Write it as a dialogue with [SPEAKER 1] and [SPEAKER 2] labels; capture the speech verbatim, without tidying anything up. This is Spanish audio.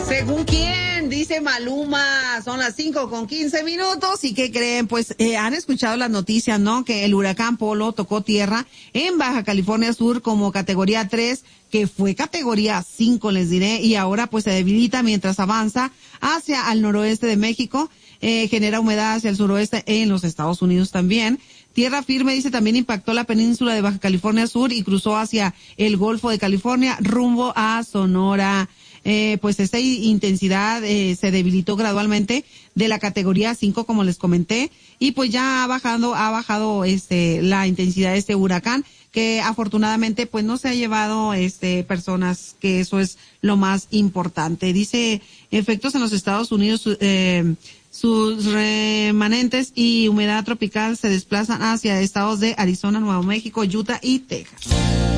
[SPEAKER 1] Según quién, dice Maluma, son las cinco con quince minutos. ¿Y qué creen? Pues eh, han escuchado las noticias, ¿no? Que el huracán Polo tocó tierra en Baja California Sur como categoría tres, que fue categoría cinco, les diré, y ahora pues se debilita mientras avanza hacia al noroeste de México, eh, genera humedad hacia el suroeste en los Estados Unidos también. Tierra firme, dice, también impactó la península de Baja California Sur y cruzó hacia el Golfo de California rumbo a Sonora. Eh, pues esta intensidad eh, se debilitó gradualmente de la categoría cinco, como les comenté, y pues ya ha bajado, ha bajado este la intensidad de este huracán, que afortunadamente pues no se ha llevado este personas, que eso es lo más importante. Dice, efectos en los Estados Unidos, eh, sus remanentes y humedad tropical se desplazan hacia estados de Arizona, Nuevo México, Utah y Texas.